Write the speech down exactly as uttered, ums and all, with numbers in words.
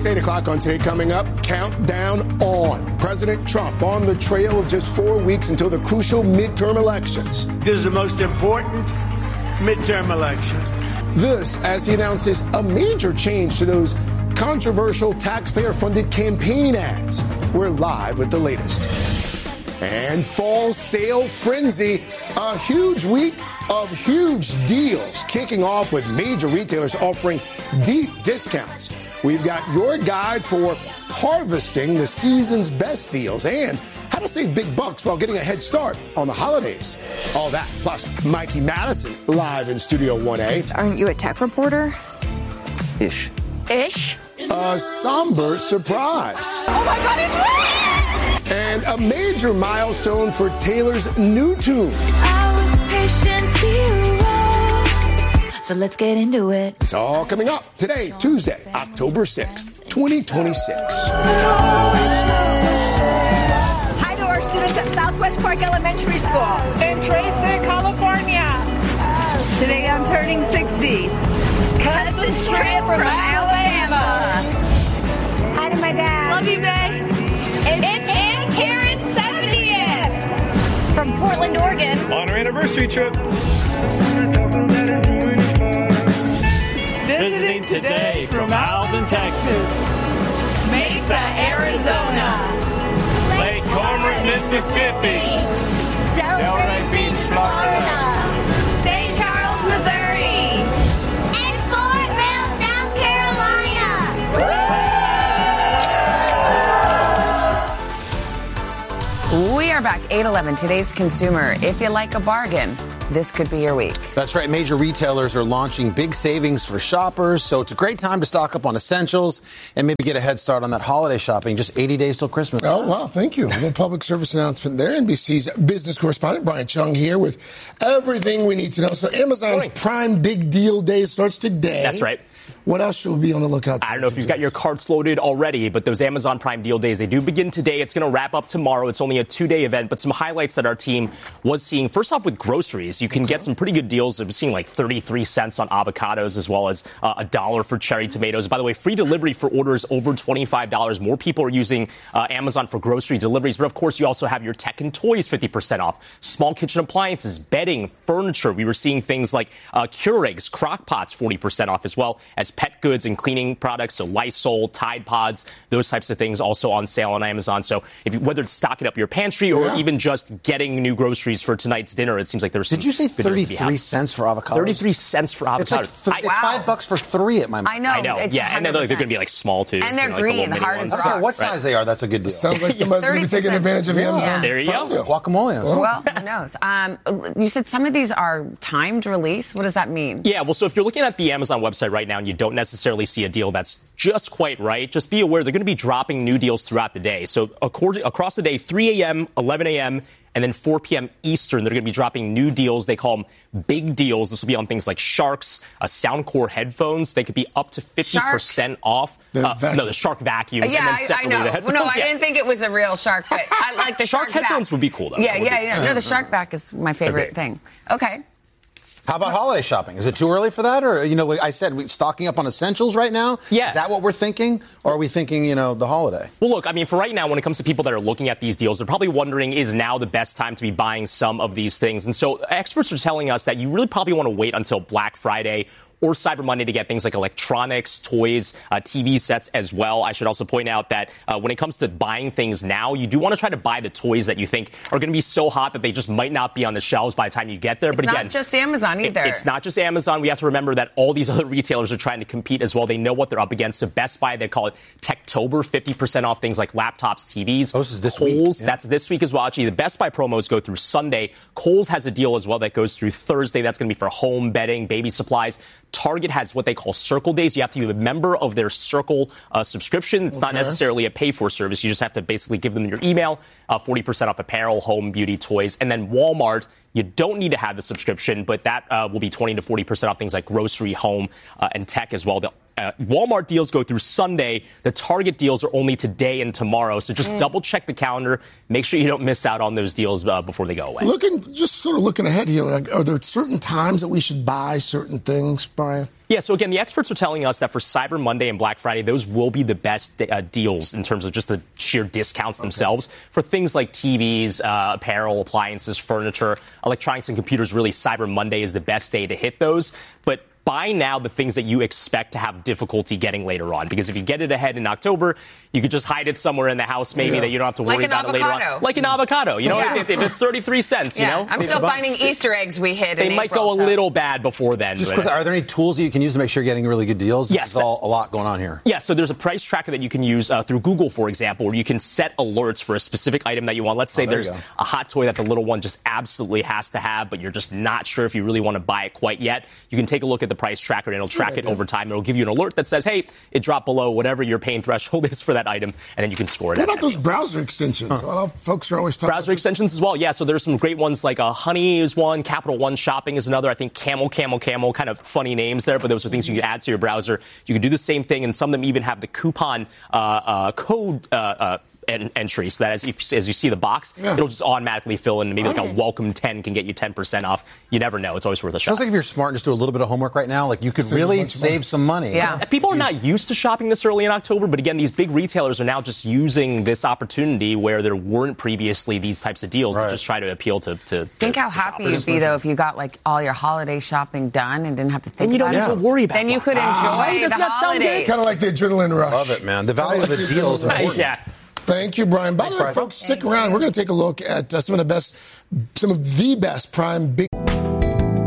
It's eight o'clock on Today. Coming up, countdown on. President Trump on the trail of just four weeks until the crucial midterm elections. This is the most important midterm election. This as he announces a major change to those controversial taxpayer-funded campaign ads. We're live with the latest. And fall sale frenzy. A huge week of huge deals kicking off with major retailers offering deep discounts. We've got your guide for harvesting the season's best deals and how to save big bucks while getting a head start on the holidays. All that, plus Mikey Madison live in Studio one A. Aren't you a tech reporter? Ish. Ish? A somber surprise. Oh my God, it's right! And a major milestone for Taylor's new tune. I was patient zero, so let's get into it. It's all coming up today, Tuesday, October sixth, twenty twenty-six. Hi to our students at Southwest Park Elementary School in Tracy, California. Today I'm turning sixty. Cousin straight from Alabama. Hi to my dad. Love you, babe. It's Aunt Karen's seventieth from Portland, Oregon. On our anniversary trip. Visiting today from Alvin, Texas. Mesa, Arizona. Lake Cormorant, Mississippi. Delray Beach, Florida. Saint Charles, Missouri. And Fort Mill, South Carolina. We are back, eight eleven, today's consumer. If you like a bargain, this could be your week. That's right. Major retailers are launching big savings for shoppers, so it's a great time to stock up on essentials and maybe get a head start on that holiday shopping. Just eighty days till Christmas. Oh, wow. Thank you. A little public service announcement there. N B C's business correspondent Brian Chung here with everything we need to know. So Amazon's Prime Big Deal Day starts today. That's right. What else should we be on the lookout for? I don't know if you've got your carts loaded already, but those Amazon Prime Deal Days, they do begin today. It's going to wrap up tomorrow. It's only a two-day event, but some highlights that our team was seeing. First off, with groceries, you can get some pretty good deals. I'm seeing like thirty-three cents on avocados as well as uh, a dollar for cherry tomatoes. By the way, free delivery for orders over twenty-five dollars. More people are using uh, Amazon for grocery deliveries. But, of course, you also have your tech and toys fifty percent off. Small kitchen appliances, bedding, furniture. We were seeing things like uh, Keurigs, crock pots, forty percent off, as well as pet goods and cleaning products, so Lysol, Tide Pods, those types of things also on sale on Amazon. So if you, whether it's stocking up your pantry or yeah. even just getting new groceries for tonight's dinner, it seems like there's some Did you say thirty-three cents for avocados? thirty-three cents for avocados. It's, like th- it's wow. five bucks for three at my I know. I know. It's yeah, and they're, they're going to be like small too. And they're you know, green, like hard as I don't know what size right. they are. That's a good deal. Sounds like somebody's going to be taking advantage of Amazon. Yeah. There you go. Yeah. Guacamole. Well, who knows? Um, you said some of these are timed release. What does that mean? Yeah, well, so if you're looking at the Amazon website right now and you don't necessarily see a deal that's just quite right, just be aware they're going to be dropping new deals throughout the day. So according, across the day, three a.m., eleven a.m., and then four p.m. Eastern, they're going to be dropping new deals. They call them big deals. This will be on things like Sharks, uh, Soundcore headphones. They could be up to fifty percent Sharks? off. Uh, no, the Shark vacuums. Yeah, and then I, I separately know. the headphones. Well, no, I yeah. didn't think it was a real shark, but I like the shark, shark headphones back. would be cool, though. Yeah, yeah, be, yeah. No, the shark back is my favorite okay. thing. Okay. How about holiday shopping? Is it too early for that? Or, you know, like I said, we stocking up on essentials right now? Yeah. Is that what we're thinking? Or are we thinking, you know, the holiday? Well, look, I mean, for right now, when it comes to people that are looking at these deals, they're probably wondering, is now the best time to be buying some of these things? And so experts are telling us that you really probably want to wait until Black Friday or Cyber Monday to get things like electronics, toys, uh, T V sets as well. I should also point out that uh, when it comes to buying things now, you do want to try to buy the toys that you think are going to be so hot that they just might not be on the shelves by the time you get there. It's but again, not just Amazon either. It, it's not just Amazon. We have to remember that all these other retailers are trying to compete as well. They know what they're up against. So Best Buy, they call it Techtober, fifty percent off things like laptops, T Vs. Oh, this is this Kohl's, week. Yeah. That's this week as well. Actually, the Best Buy promos go through Sunday. Kohl's has a deal as well that goes through Thursday. That's going to be for home, bedding, baby supplies. Target has what they call Circle Days. You have to be a member of their Circle uh, subscription. It's okay. Not necessarily a pay-for service. You just have to basically give them your email, uh, forty percent off apparel, home, beauty, toys. And then Walmart, you don't need to have the subscription, but that uh, will be twenty to forty percent off things like grocery, home, uh, and tech as well. The uh, Walmart deals go through Sunday. The Target deals are only today and tomorrow. So just mm. double check the calendar. Make sure you don't miss out on those deals uh, before they go away. Looking, just sort of looking ahead here, like, are there certain times that we should buy certain things, Brian? Yeah, so again, the experts are telling us that for Cyber Monday and Black Friday, those will be the best uh, deals in terms of just the sheer discounts okay. themselves. For things like T Vs, uh, apparel, appliances, furniture, electronics, and computers, really Cyber Monday is the best day to hit those. But buy now the things that you expect to have difficulty getting later on. Because if you get it ahead in October, you could just hide it somewhere in the house, maybe, yeah. that you don't have to worry like about avocado. it later on. Like an avocado. You know, yeah. if, if it's thirty-three cents, yeah. you know? I'm still finding Easter eggs we hid They in might April, go a so. little bad before then. Just quickly, are there any tools that you can use to make sure you're getting really good deals? Yes. There's all a lot going on here. Yeah, so there's a price tracker that you can use uh, through Google, for example, where you can set alerts for a specific item that you want. Let's say oh, there there's a hot toy that the little one just absolutely has to have, but you're just not sure if you really want to buy it quite yet. You can take a look at the price tracker, and it'll That's track it over time. It'll give you an alert that says, hey, it dropped below whatever your pain threshold is for that item, and then you can score it. What about those browser extensions? Huh. A lot of folks are always talking browser about extensions as well. Yeah, so there's some great ones like uh, Honey is one, Capital One Shopping is another. I think Camel, Camel, Camel, kind of funny names there, but those are things you can add to your browser. You can do the same thing, and some of them even have the coupon uh, uh, code uh, uh, En- entry so that as you, as you see the box, yeah. it'll just automatically fill in. Maybe like a welcome ten can get you ten percent off. You never know. It's always worth a shot. Sounds like if you're smart and just do a little bit of homework right now, like you could save really save some money. Yeah. People are not used to shopping this early in October, but again, these big retailers are now just using this opportunity where there weren't previously these types of deals right. to just try to appeal to. to think to, how to happy shoppers. you'd be though if you got like all your holiday shopping done and didn't have to think. Then you don't about need it. to worry about. Then you could enjoy ah, the holidays. Kind of like the adrenaline rush. Love it, man. The value of the deals. Right, yeah. Thank you, Brian. By Thanks, the way, Brian. folks, stick around. We're going to take a look at uh, some of the best, some of the best prime big.